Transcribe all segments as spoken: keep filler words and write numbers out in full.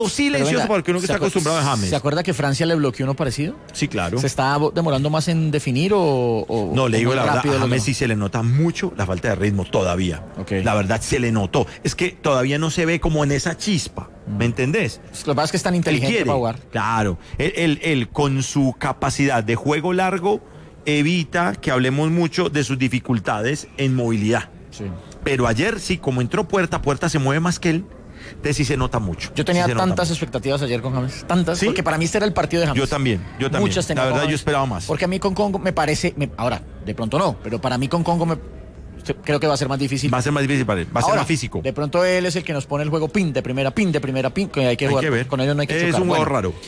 silencioso venga, porque uno que está acostumbrado a James. ¿Se acuerda que Francia le bloqueó uno parecido? Sí, claro. ¿Se está demorando más en definir o, o No, le digo la verdad, a James lo... sí se le nota mucho la falta de ritmo todavía. Okay. La verdad se le notó. Es que todavía no se ve como en esa chispa, ¿me entendés? Lo que pasa es que es tan inteligente para jugar. Claro, él, él, él con su capacidad de juego largo evita que hablemos mucho de sus dificultades en movilidad. Sí. Pero ayer sí, como entró Puerta, Puerta se mueve más que él. Entonces sí se nota mucho. Yo tenía sí tantas expectativas ayer con James, tantas, ¿Sí? Porque para mí este era el partido de James. Yo también, yo también. Muchas tenía. La verdad James, yo esperaba más. Porque a mí con Congo me parece, me, ahora, de pronto no, pero para mí con Congo me, creo que va a ser más difícil. Va a ser más difícil para él, va a ahora, ser más físico. De pronto él es el que nos pone el juego pin de primera, pin de primera, pin, que hay que hay jugar. Que ver. Con ellos no hay que es chocar. un juego bueno, raro.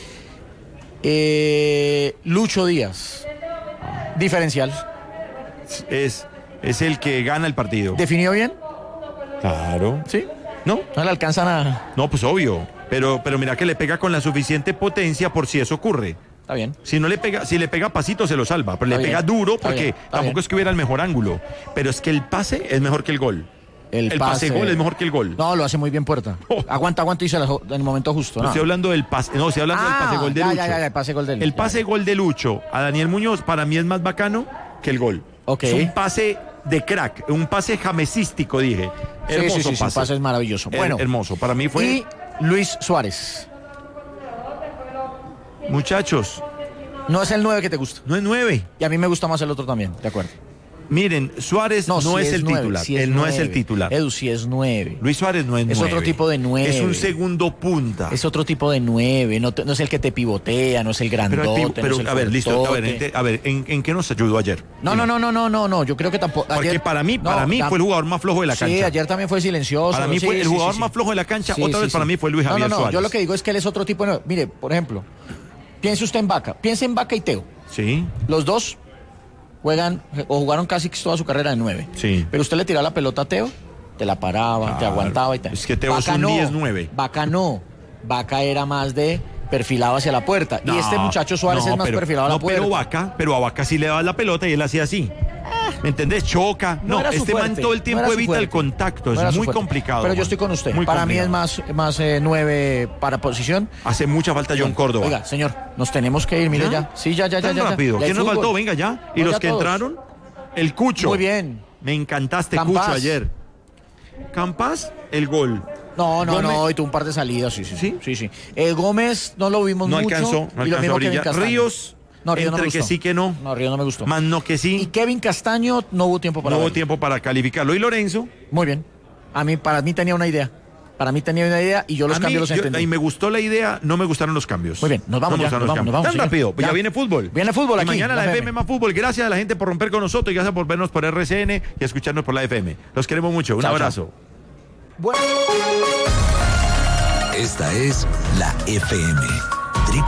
Eh, Lucho Díaz, diferencial. Es, es el que gana el partido. ¿Definió bien? Claro. ¿Sí? ¿No? No le alcanza nada. No, pues obvio. Pero, pero mira que le pega con la suficiente potencia por si eso ocurre. Está bien. Si no le pega, si le pega pasito se lo salva, pero Está le bien. pega duro Está porque bien. Está tampoco bien. es que hubiera el mejor ángulo. Pero es que el pase es mejor que el gol. El, El pase, pase gol es mejor que el gol. No, lo hace muy bien Puerta. Oh. Aguanta, aguanta y se la en el momento justo. No No. estoy hablando del pase, no, estoy hablando Ah, del pase gol de ya, Lucho. ya, ya, el pase gol de Lucho. El pase gol de Lucho a Daniel Muñoz para mí es más bacano que el gol. Ok. Es un pase de crack, un pase jamesístico, dije. Sí, Hermoso sí, sí, pase. su pase es maravilloso. Her- Bueno, hermoso. Para mí fue. y Luis Suárez. Muchachos, No es el nueve que te gusta. no es nueve. Y a mí me gusta más el otro también, de acuerdo. Miren, Suárez no, sí es, el nueve, titular. sí Él no es nueve. el titular. Edu, sí es nueve. Luis Suárez no es, Es nueve. otro tipo de nueve. Es un segundo punta. Es otro tipo de nueve. No, te- no es el que te pivotea, no es el pero, grandote. el pi- pero, no es el a ver, listo. A ver, fuertote. ente- a ver ¿en, en qué nos ayudó ayer? No, no, no, no, no, no, no. Yo creo que tampoco. Porque ayer- para mí, no, para mí tam- fue el jugador más flojo de la cancha. Sí, ayer también fue silencioso. Para mí sí, fue el sí, jugador sí, más sí. flojo de la cancha. Sí, Otra sí, vez para sí. mí fue Luis Javier no, no, no. Suárez. Yo lo que digo es que él es otro tipo de. Mire, por ejemplo, piense usted en Vaca. Piense en Vaca y Teo. Sí, Los dos juegan o jugaron casi toda su carrera de nueve. sí. Pero usted le tiraba la pelota a Teo, te la paraba, te Claro. aguantaba y tal. Es que Teo es un no, diez nueve. Vaca no. Vaca era más de perfilado hacia la puerta. No, y este muchacho Suárez no, es más pero- perfilado a la no, puerta. pero Vaca, pero a Vaca sí le daba la pelota y él hacía así. ¿Me entendés? Choca. No No, era su este man fuerte, todo el no tiempo era su evita el fuerte. contacto. No era Es su muy fuerte. complicado. Pero yo Juan. estoy con usted. Muy Para mí es complicado. más, más eh, nueve para posición. Hace mucha falta John Córdoba. Oiga, señor, nos tenemos que ir, mire ¿Ya? ya. Sí, ya, ya, ya. Tan ya, ya. rápido. Ya hay ¿Quién nos fútbol. faltó? Venga ya. Y No, los ya que todos. entraron, el Cucho. Muy bien. Me encantaste, Campas. Cucho, ayer. Campas, el gol. No, no, Gómez- no, y tuvo un par de salidas, sí, sí, ¿Sí? sí, sí. Eh, Gómez no lo vimos No mucho. alcanzó, no y lo alcanzó mismo a Kevin brillar. Castaño. Ríos, No, Ríos no me entre que gustó. sí que no. No, Ríos no me gustó. Más no que Y sí. Kevin Castaño no hubo tiempo para No hubo verlo. tiempo para calificarlo. Y Lorenzo. Muy bien. A mí, para mí tenía una idea. Para mí tenía una idea y yo los a mí, cambios los yo- entendí. y me gustó la idea, no me gustaron los cambios. Muy bien, nos vamos No me ya, gustaron nos los vamos, nos cambios. vamos, Tan señor. rápido, pues ya Ya. viene fútbol. Viene fútbol y aquí, mañana la la F F M M más fútbol. Gracias a la gente por romper con nosotros y gracias por vernos por R C N y escucharnos por la F M. Los queremos mucho. Un Chao, abrazo. Bueno. Esta es la F M.